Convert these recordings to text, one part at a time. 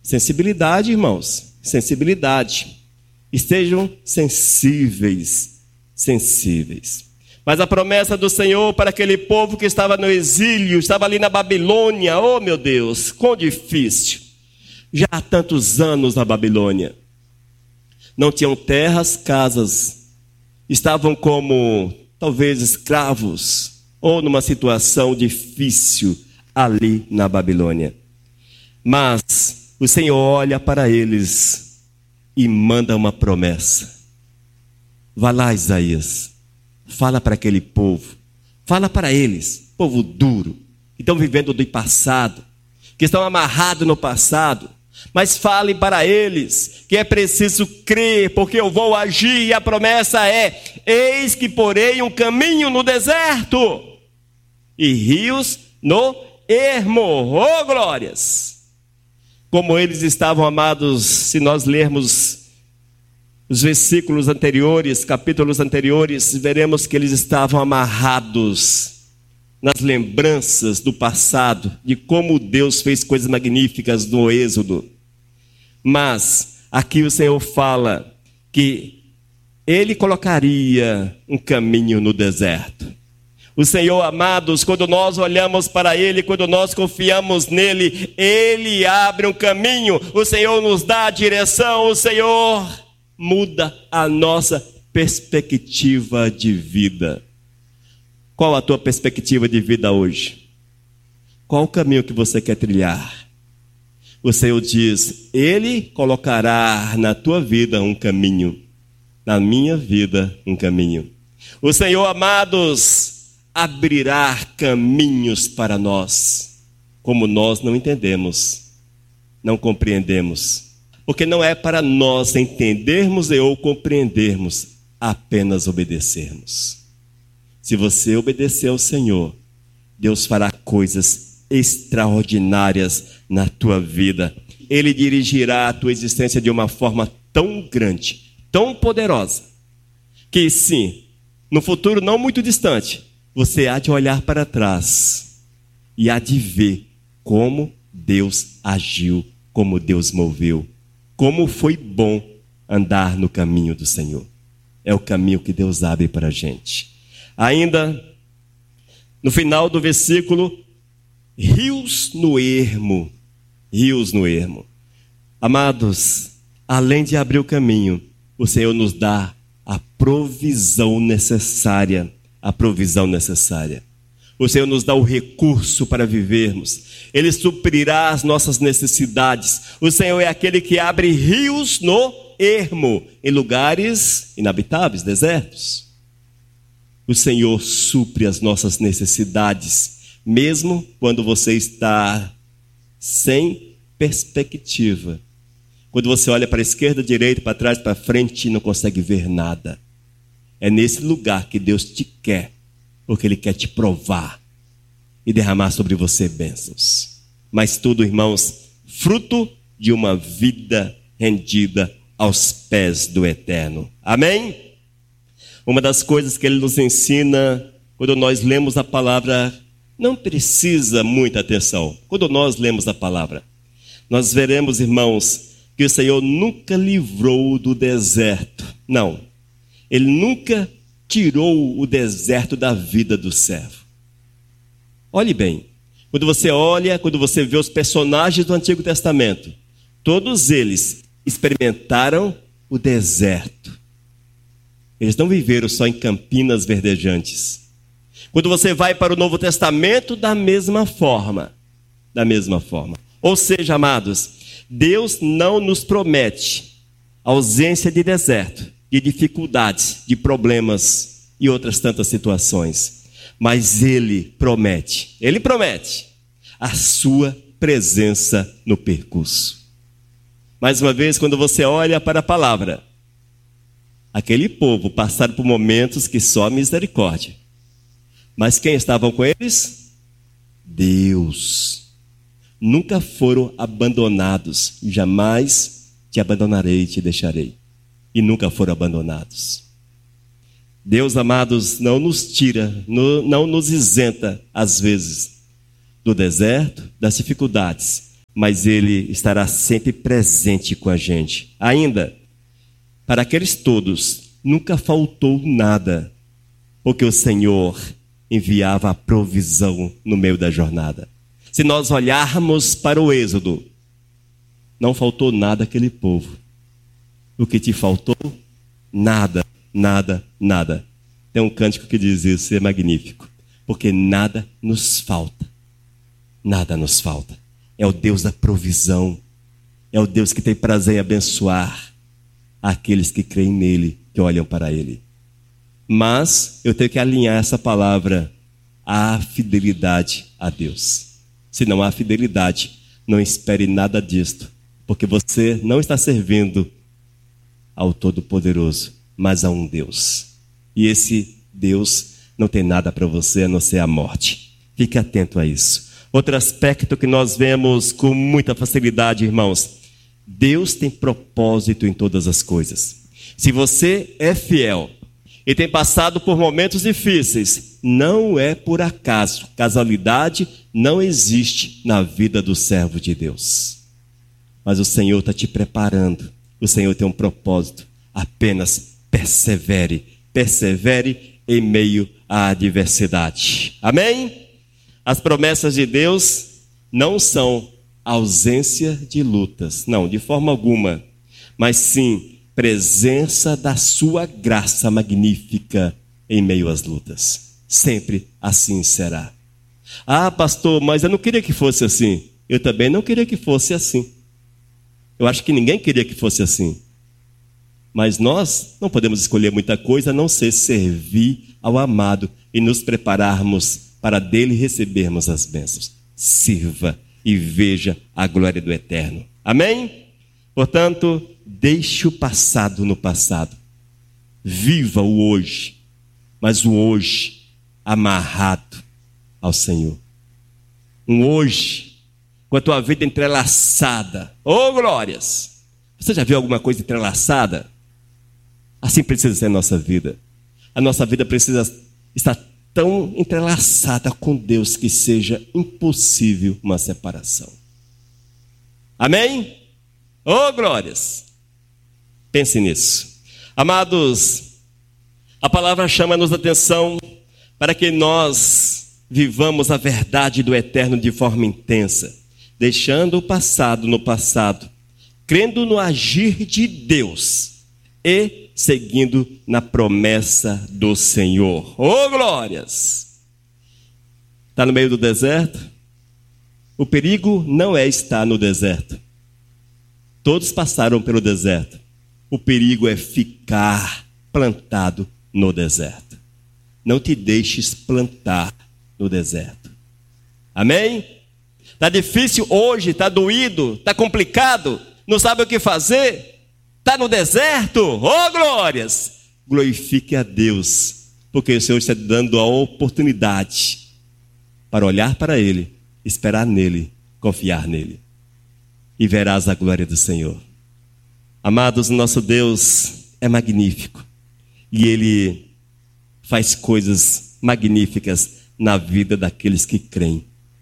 Sensibilidade, irmãos, sensibilidade. Estejam sensíveis. Mas a promessa do Senhor para aquele povo que estava no exílio, estava ali na Babilônia, oh meu Deus, quão difícil. Já há tantos anos na Babilônia. Não tinham terras, casas. Estavam como, talvez, escravos, ou numa situação difícil ali na Babilônia. Mas o Senhor olha para eles e manda uma promessa. Vá lá, Isaías, fala para aquele povo, fala para eles, povo duro, que estão vivendo do passado, que estão amarrados no passado, mas fale para eles que é preciso crer, porque eu vou agir, e a promessa é: eis que porei um caminho no deserto e rios no ermo. Oh, glórias! Como eles estavam, amados, se nós lermos os versículos anteriores, capítulos anteriores, veremos que eles estavam amarrados nas lembranças do passado, de como Deus fez coisas magníficas no Êxodo. Mas aqui o Senhor fala que Ele colocaria um caminho no deserto. O Senhor, amados, quando nós olhamos para Ele, quando nós confiamos nele, Ele abre um caminho, o Senhor nos dá a direção, o Senhor muda a nossa perspectiva de vida. Qual a tua perspectiva de vida hoje? Qual o caminho que você quer trilhar? O Senhor diz: Ele colocará na tua vida um caminho, na minha vida um caminho. O Senhor, amados, abrirá caminhos para nós, como nós não entendemos, não compreendemos. Porque não é para nós entendermos ou compreendermos, apenas obedecermos. Se você obedecer ao Senhor, Deus fará coisas extraordinárias na tua vida. Ele dirigirá a tua existência de uma forma tão grande, tão poderosa, que sim, no futuro não muito distante, você há de olhar para trás e há de ver como Deus agiu, como Deus moveu, como foi bom andar no caminho do Senhor. É o caminho que Deus abre para a gente. Ainda, no final do versículo, rios no ermo. Rios no ermo. Amados, além de abrir o caminho, o Senhor nos dá a provisão necessária. A provisão necessária. O Senhor nos dá o recurso para vivermos. Ele suprirá as nossas necessidades. O Senhor é aquele que abre rios no ermo, em lugares inabitáveis, desertos. O Senhor supre as nossas necessidades, mesmo quando você está sem perspectiva. Quando você olha para a esquerda, direita, para trás, para frente e não consegue ver nada. É nesse lugar que Deus te quer, porque Ele quer te provar e derramar sobre você bênçãos. Mas tudo, irmãos, fruto de uma vida rendida aos pés do Eterno. Amém? Uma das coisas que Ele nos ensina, quando nós lemos a palavra, não precisa muita atenção. Quando nós lemos a palavra, nós veremos, irmãos, que o Senhor nunca livrou do deserto. Não. Ele nunca tirou o deserto da vida do servo. Olhe bem, quando você olha, quando você vê os personagens do Antigo Testamento, todos eles experimentaram o deserto. Eles não viveram só em campinas verdejantes. Quando você vai para o Novo Testamento, da mesma forma. Da mesma forma. Ou seja, amados, Deus não nos promete ausência de deserto, de dificuldades, de problemas e outras tantas situações. Mas Ele promete a sua presença no percurso. Mais uma vez, quando você olha para a palavra, aquele povo passaram por momentos que só misericórdia. Mas quem estavam com eles? Deus. Nunca foram abandonados. Jamais te abandonarei e te deixarei. E nunca foram abandonados. Deus, amados, não nos tira, não nos isenta, às vezes, do deserto, das dificuldades. mas Ele estará sempre presente com a gente. Ainda, para aqueles todos, nunca faltou nada, porque o Senhor enviava a provisão no meio da jornada. Se nós olharmos para o Êxodo, não faltou nada àquele povo. O que te faltou? Nada, nada, nada. Tem um cântico que diz isso, é magnífico. Porque nada nos falta. Nada nos falta. É o Deus da provisão. É o Deus que tem prazer em abençoar aqueles que creem nele, que olham para ele. Mas eu tenho que alinhar essa palavra à fidelidade a Deus. Se não há fidelidade, não espere nada disto, porque você não está servindo ao Todo-Poderoso, mas a um Deus. E esse Deus não tem nada para você a não ser a morte. Fique atento a isso. Outro aspecto que nós vemos com muita facilidade, irmãos, Deus tem propósito em todas as coisas. Se você é fiel e tem passado por momentos difíceis, não é por acaso. Casualidade não existe na vida do servo de Deus. Mas o Senhor está te preparando. O Senhor tem um propósito. Apenas persevere. Persevere em meio à adversidade. Amém? As promessas de Deus não são ausência de lutas. Não, de forma alguma. Mas sim, presença da sua graça magnífica em meio às lutas. Sempre assim será. Ah, pastor, mas eu não queria que fosse assim. Eu também não queria que fosse assim. Eu acho que ninguém queria que fosse assim. Mas nós não podemos escolher muita coisa a não ser servir ao amado e nos prepararmos para dele recebermos as bênçãos. Sirva e veja a glória do Eterno. Amém? Portanto, deixe o passado no passado. Viva o hoje, mas o hoje amarrado ao Senhor. Um hoje com a tua vida entrelaçada. Oh, glórias! Você já viu alguma coisa entrelaçada? Assim precisa ser a nossa vida. A nossa vida precisa estar tão entrelaçada com Deus que seja impossível uma separação. Amém? Oh, glórias! Pense nisso. Amados, a palavra chama-nos a atenção para que nós vivamos a verdade do Eterno de forma intensa, deixando o passado no passado, crendo no agir de Deus e seguindo na promessa do Senhor. Oh, glórias! Está no meio do deserto? O perigo não é estar no deserto. Todos passaram pelo deserto. O perigo é ficar plantado no deserto. Não te deixes plantar no deserto. Amém? Está difícil hoje, está doído, está complicado, não sabe o que fazer? Está no deserto? Oh, glórias! Glorifique a Deus, porque o Senhor está dando a oportunidade para olhar para Ele, esperar nele, confiar nele. E verás a glória do Senhor. Amados, nosso Deus é magnífico. E Ele faz coisas magníficas na vida daqueles que creem.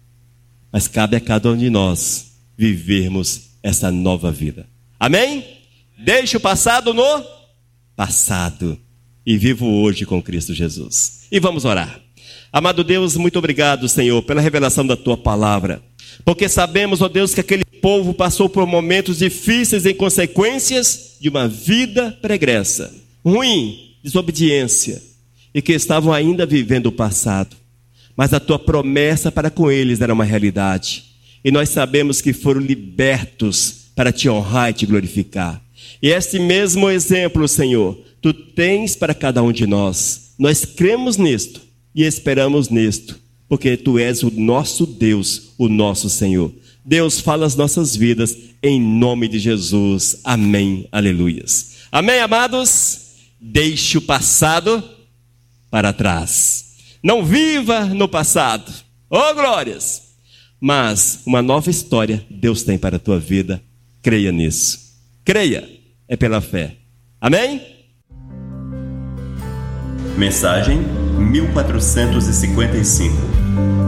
Mas cabe a cada um de nós vivermos essa nova vida. Amém? Deixe o passado no passado e vivo hoje com Cristo Jesus. E vamos orar. Amado Deus, muito obrigado, Senhor, pela revelação da Tua palavra. Porque sabemos, ó Deus, que aquele povo passou por momentos difíceis em consequências de uma vida pregressa, ruim, desobediência, e que estavam ainda vivendo o passado. Mas a Tua promessa para com eles era uma realidade. E nós sabemos que foram libertos para Te honrar e Te glorificar. E este mesmo exemplo, Senhor, Tu tens para cada um de nós. Nós cremos nisto e esperamos nisto, porque Tu és o nosso Deus, o nosso Senhor. Deus, fala as nossas vidas, em nome de Jesus. Amém, aleluias. Amém, amados? Deixe o passado para trás. Não viva no passado. Oh, glórias! Mas uma nova história Deus tem para a tua vida. Creia nisso. Creia. É pela fé. Amém? Mensagem 1455.